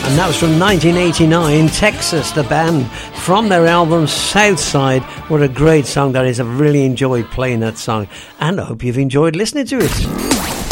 And that was from 1989, Texas, the band, from their album Southside. What a great song that is. I've really enjoyed playing that song, and I hope you've enjoyed listening to it.